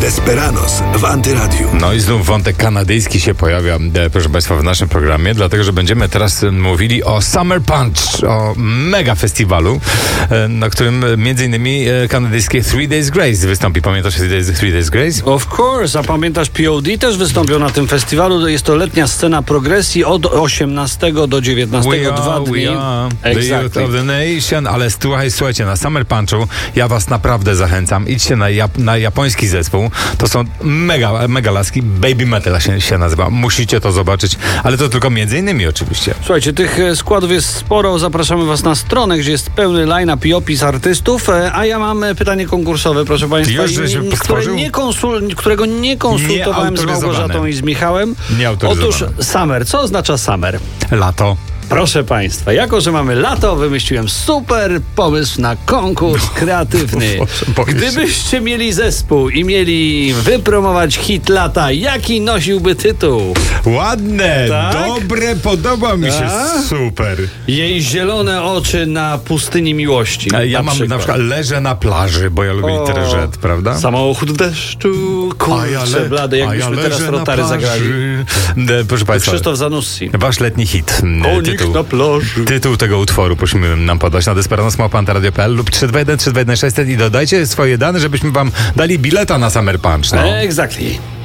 Desperados w Antyradiu. No i znów wątek kanadyjski się pojawia, proszę Państwa, w naszym programie, dlatego, że będziemy teraz mówili o Summer Punch, o mega festiwalu, na którym między innymi kanadyjskie Three Days Grace wystąpi. Pamiętasz Three Days Grace? Of course, a pamiętasz POD też wystąpią na tym festiwalu. Jest to letnia scena progresji od 18 do 19, dwa dni. The youth of the nation, ale słuchajcie, na Summer Punchu ja was naprawdę zachęcam. Idźcie na japoński zespół. To są mega laski. Baby Metal się nazywa. Musicie to zobaczyć, ale to tylko między innymi oczywiście. Słuchajcie, tych składów jest sporo. Zapraszamy was na stronę, gdzie jest pełny line-up i opis artystów. A ja mam pytanie konkursowe, proszę Państwa, którego nie konsultowałem z Małgorzatą i z Michałem. Otóż summer. Co oznacza summer? Lato. Proszę Państwa, jako że mamy lato, wymyśliłem super pomysł na konkurs kreatywny. Gdybyście mieli zespół i mieli wypromować hit lata, jaki nosiłby tytuł? Ładne, tak? Dobre, podoba mi się, super. Jej zielone oczy na pustyni miłości. Ja mam na przykład Leżę na plaży, bo ja lubię literat, prawda? Samochód deszczu, kurczę blady, jakbyśmy teraz Rotary zagrali. Proszę Państwa, Krzysztof Zanussi. Wasz letni hit. Na plaży. Tytuł tego utworu prosimy nam podać na desperados@antiradio.pl lub 321 321 600 i dodajcie swoje dane, żebyśmy wam dali bileta na Summer Punch. Exactly.